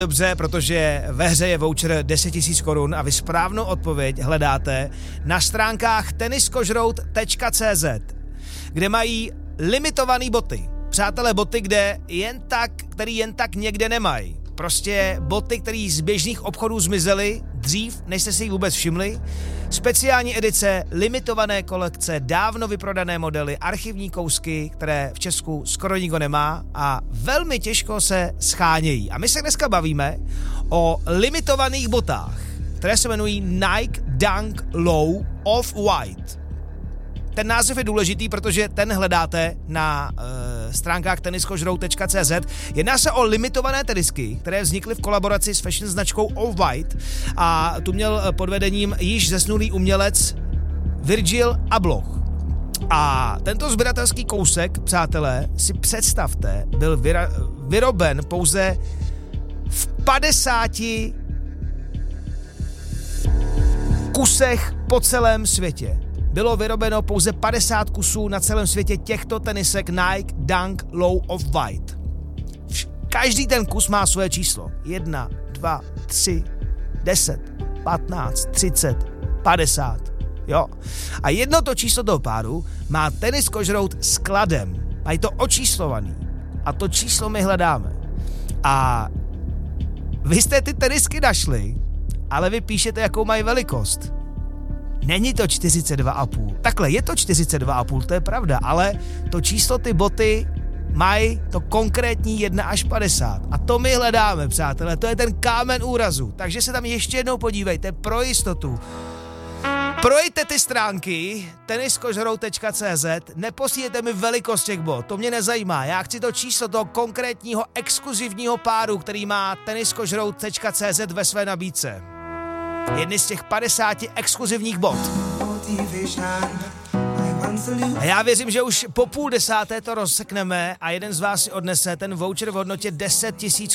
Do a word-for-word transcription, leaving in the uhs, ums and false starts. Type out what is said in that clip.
Dobře, protože ve hře je voucher deset tisíc korun a vy správnou odpověď hledáte na stránkách teniskožrout tečka cé zet, kde mají limitované boty. Přátelé, boty, kde jen tak, který jen tak někde nemají. Prostě boty, které z běžných obchodů zmizely dřív, než jste si jich vůbec všimli. Speciální edice, limitované kolekce, dávno vyprodané modely, archivní kousky, které v Česku skoro nikdo nemá a velmi těžko se schánějí. A my se dneska bavíme o limitovaných botách, které se jmenují Nike Dunk Low Off-White. Ten název je důležitý, protože ten hledáte na e, stránkách teniskožrout tečka cé zet. Jedná se o limitované tenisky, které vznikly v kolaboraci s fashion značkou Off-White a tu měl pod vedením již zesnulý umělec Virgil Abloh. A tento sběratelský kousek, přátelé, si představte, byl vyra- vyroben pouze v padesáti kusech po celém světě. Bylo vyrobeno pouze padesát kusů na celém světě těchto tenisek Nike Dunk Low Off-White. Každý ten kus má svoje číslo. Jedna, dva, tři, deset, patnáct, třicet, padesát. Jo. A jedno to číslo toho páru má teniskožrout s kladem. Mají to očíslovaný. A to číslo my hledáme. A vy jste ty tenisky našli, ale vy píšete, jakou mají velikost. Není to čtyřicet dva a půl. Takhle, je to čtyřicet dva a půl, to je pravda, ale to číslo ty boty mají to konkrétní jedna až padesát. A to my hledáme, přátelé, to je ten kámen úrazu. Takže se tam ještě jednou podívejte pro jistotu. Projďte ty stránky teniskožrout tečka cé zet, neposílejte mi velikost těch bot, to mě nezajímá. Já chci to číslo toho konkrétního exkluzivního páru, který má teniskožrout tečka cé zet ve své nabídce. Jedny z těch padesáti exkluzivních bot. A já věřím, že už po půl desáté to rozsekneme a jeden z vás si odnese ten voucher v hodnotě deset tisíc